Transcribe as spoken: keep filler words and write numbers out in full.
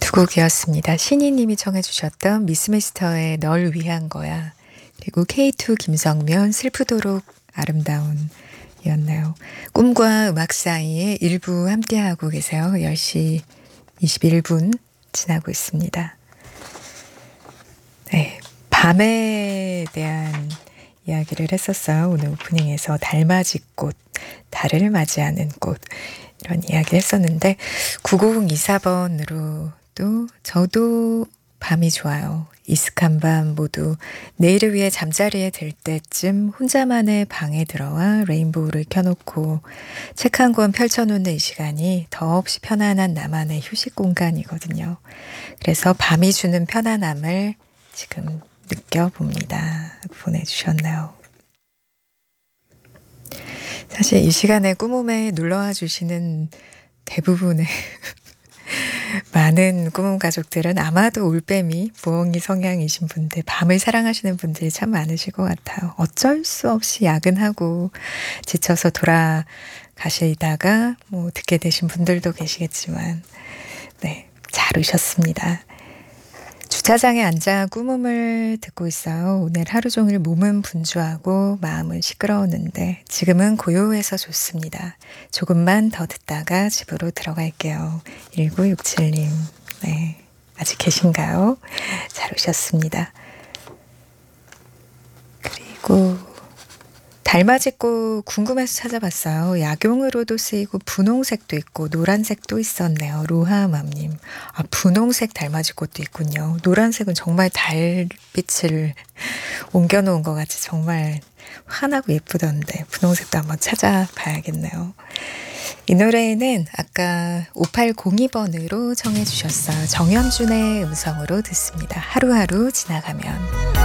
두 곡이었습니다. 신희님이 청해 주셨던 미스미스터의 널 위한 거야. 그리고 케이투 김성면 슬프도록 아름다운 이었나요. 꿈과 음악 사이에 일부 함께하고 계세요. 열 시 이십일 분 지나고 있습니다. 네, 밤에 대한 이야기를 했었어요. 오늘 오프닝에서 달맞이꽃, 달을 맞이하는 꽃 이런 이야기를 했었는데 구공이사 번으로 또 저도 밤이 좋아요. 이슥한 밤 모두 내일을 위해 잠자리에 들 때쯤 혼자만의 방에 들어와 레인보우를 켜놓고 책 한 권 펼쳐놓는 이 시간이 더없이 편안한 나만의 휴식 공간이거든요. 그래서 밤이 주는 편안함을 지금 느껴봅니다. 보내주셨나요? 사실 이 시간에 꿈홈에 놀러와 주시는 대부분의 많은 꿈홈 가족들은 아마도 올빼미, 부엉이 성향이신 분들, 밤을 사랑하시는 분들이 참 많으실 것 같아요. 어쩔 수 없이 야근하고 지쳐서 돌아가시다가 뭐 듣게 되신 분들도 계시겠지만 네, 잘 오셨습니다. 주차장에 앉아 꿈음을 듣고 있어요. 오늘 하루 종일 몸은 분주하고 마음은 시끄러웠는데 지금은 고요해서 좋습니다. 조금만 더 듣다가 집으로 들어갈게요. 일구육칠 님, 네, 아직 계신가요? 잘 오셨습니다. 그리고 달맞이꽃 궁금해서 찾아봤어요. 약용으로도 쓰이고 분홍색도 있고 노란색도 있었네요. 로하맘님. 아, 분홍색 달맞이꽃도 있군요. 노란색은 정말 달빛을 옮겨놓은 것 같이 정말 환하고 예쁘던데 분홍색도 한번 찾아봐야겠네요. 이 노래는 아까 오팔공이 번으로 정해주셨어요. 정현준의 음성으로 듣습니다. 하루하루 지나가면.